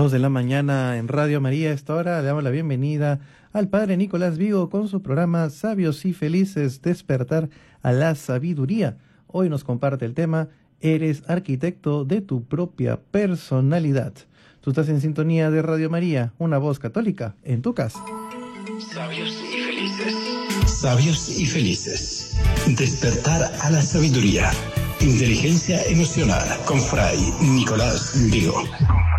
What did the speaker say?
2 de la mañana en Radio María. A esta hora le damos la bienvenida al Padre Nicolás Vigo con su programa Sabios y Felices, despertar a la sabiduría. Hoy nos comparte el tema: eres arquitecto de tu propia personalidad. Tú estás en sintonía de Radio María, una voz católica en tu casa. Sabios y felices. Sabios y felices. Despertar a la sabiduría. Inteligencia emocional con Fray Nicolás Vigo.